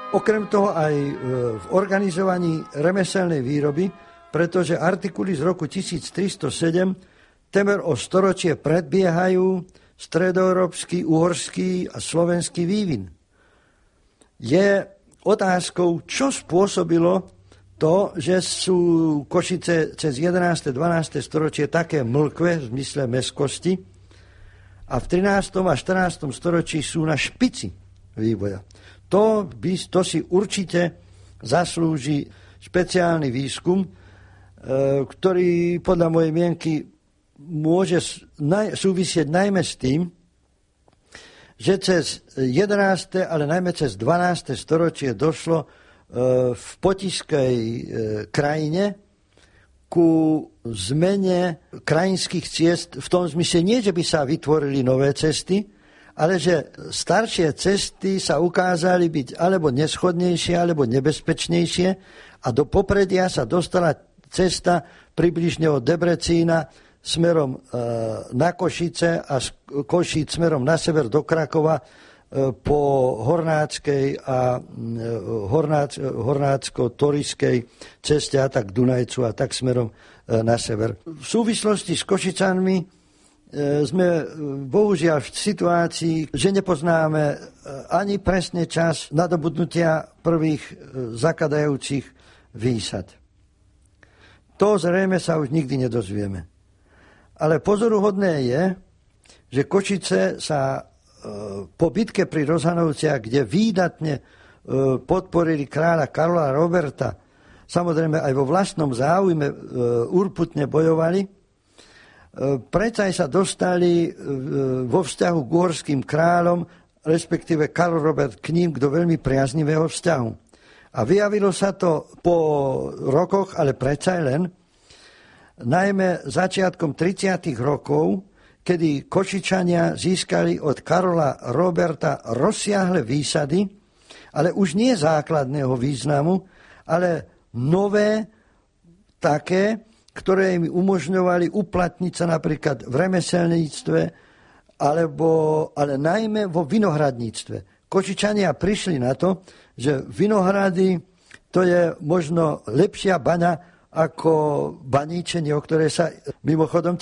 Okrem toho aj v organizovaní remeselnej výroby, pretože artikuly z roku 1307 temer o storočie predbiehajú stredoeurópsky, uhorský a slovenský vývin. Je otázkou, čo spôsobilo to, že sú Košice cez 11. 12. storočie také mlkvé v zmysle mestskosti a v 13. a 14. storočí sú na špici vývoja. To si určite zaslúži špeciálny výskum, ktorý podľa mojej mienky môže súvisieť najmä s tým, že cez 11. ale najmä cez 12. storočie došlo v potiskej krajine ku zmene krajinských ciest v tom zmysle nie, že by sa vytvorili nové cesty, ale že staršie cesty sa ukázali byť alebo neschodnejšie, alebo nebezpečnejšie a do popredia sa dostala cesta približne od Debrecína smerom na Košice a z Košíc smerom na sever do Krakova po Hornáckej a Hornácko-Toriskej ceste a tak Dunajcu a tak smerom na sever. V súvislosti s Košicami sme bohužiaľ v situácii, že nepoznáme ani presne čas nadobudnutia prvých zakladajúcich výsad. To zrejme sa už nikdy nedozvieme. Ale pozoruhodné je, že Košice sa po bitke pri Rozhanovciach, kde výdatne podporili kráľa Karola Roberta, samozrejme aj vo vlastnom záujme urputne bojovali, predsa sa dostali vo vzťahu k uhorským kráľom, respektíve Karol Robert k ním, do veľmi priaznivého vzťahu. A vyjavilo sa to po rokoch, ale predsa len, najmä začiatkom 30. rokov, kedy Košičania získali od Karola Roberta rozsiahle výsady, ale už nie základného významu, ale nové také, ktoré im umožňovali uplatniť sa napríklad v remeselníctve, ale najmä vo vinohradníctve. Košičania prišli na to, že vinohrady to je možno lepšia baňa ako baníčenie, o ktoré sa mimochodom